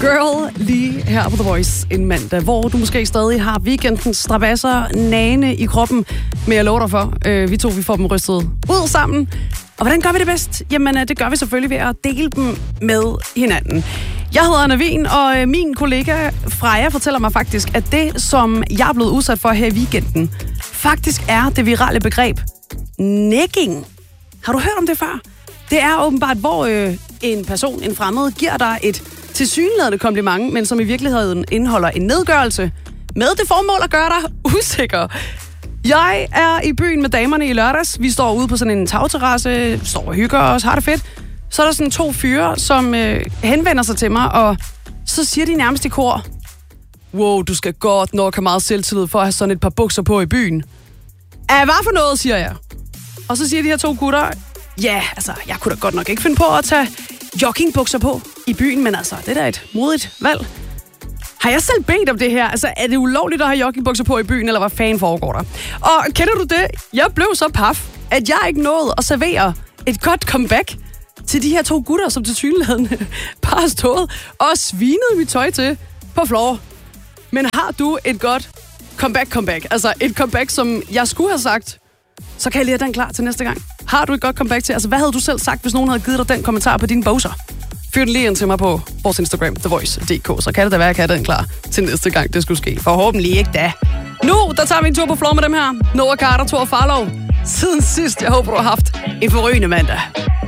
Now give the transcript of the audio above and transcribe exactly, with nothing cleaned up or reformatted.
Girl lige her på The Voice en mandag, hvor du måske stadig har weekendens strabasser nagende i kroppen. Men jeg lover dig for, øh, vi to vi får dem rystet ud sammen. Og hvordan gør vi det bedst? Jamen, det gør vi selvfølgelig ved at dele dem med hinanden. Jeg hedder Navin, og min kollega Freja fortæller mig faktisk, at det, som jeg er blevet udsat for her i weekenden, faktisk er det virale begreb negging. Har du hørt om det før? Det er åbenbart, hvor øh, en person, en fremmed, giver dig et tilsyneladende kompliment, men som i virkeligheden indeholder en nedgørelse med det formål at gøre dig usikker. Jeg er i byen med damerne i lørdags. Vi står ude på sådan en tagterrasse, står og hygger os, har det fedt. Så er der sådan to fyre, som øh, henvender sig til mig, og så siger de nærmest i kor: wow, du skal godt nok have meget selvtillid for at have sådan et par bukser på i byen. Ja, hvad for noget, siger jeg. Og så siger de her to gutter: ja, altså, jeg kunne da godt nok ikke finde på at tage joggingbukser på i byen, men altså, det er da et modigt valg. Har jeg selv bedt om det her? Altså, er det ulovligt at have joggingbukser på i byen, eller hvad fanden foregår der? Og kender du det? Jeg blev så paf, at jeg ikke nåede at servere et godt comeback til de her to gutter, som til synligheden bare har stået og svinet mit tøj til på floor. Men har du et godt comeback-comeback? Altså, et comeback, som jeg skulle have sagt, så kan jeg lige have den klar til næste gang. Har du et godt comeback til? Altså, hvad havde du selv sagt, hvis nogen havde givet dig den kommentar på dine bukser? Fyr den lige ind til mig på vores Instagram, The Voice punktum d k, så kan det da være, at jeg kan have den klar til næste gang, det skulle ske. Forhåbentlig ikke da. Nu, der tager vi en tur på floor med dem her. Noah Carter, Thor Farlow. Siden sidst, jeg håber, du har haft en forrygende mandag.